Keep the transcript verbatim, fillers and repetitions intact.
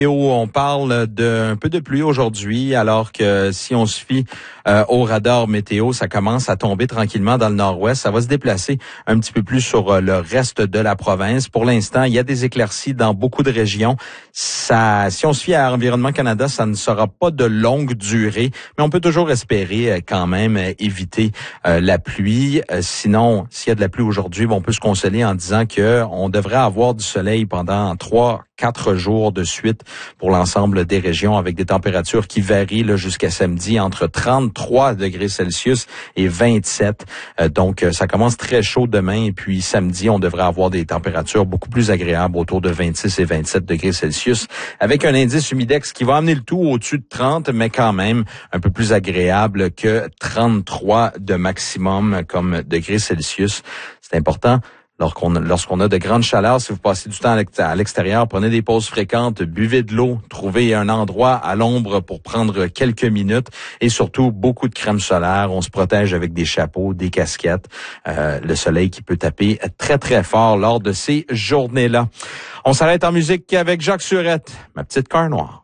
On parle de un peu de pluie aujourd'hui, alors que si on se fie euh, au radar météo, ça commence à tomber tranquillement dans le nord-ouest. Ça va se déplacer un petit peu plus sur euh, le reste de la province. Pour l'instant, il y a des éclaircies dans beaucoup de régions. Ça, si on se fie à Environnement Canada, ça ne sera pas de longue durée, mais on peut toujours espérer euh, quand même euh, éviter euh, la pluie. Euh, sinon, s'il y a de la pluie aujourd'hui, on peut se consoler en disant que on devrait avoir du soleil pendant trois, quatre jours de suite pour l'ensemble des régions, avec des températures qui varient là, jusqu'à samedi entre trente-trois degrés Celsius et vingt-sept. Euh, donc, ça commence très chaud demain et puis samedi, on devrait avoir des températures beaucoup plus agréables autour de vingt-six et vingt-sept degrés Celsius, avec un indice humidex qui va amener le tout au-dessus de trente, mais quand même un peu plus agréable que trente-trois de maximum comme degrés Celsius. C'est important. Lorsqu'on, lorsqu'on a de grandes chaleurs, si vous passez du temps à l'extérieur, prenez des pauses fréquentes, buvez de l'eau, trouvez un endroit à l'ombre pour prendre quelques minutes et surtout beaucoup de crème solaire. On se protège avec des chapeaux, des casquettes, euh, le soleil qui peut taper très très fort lors de ces journées-là. On s'arrête en musique avec Jacques Surette, Ma petite cœur noire.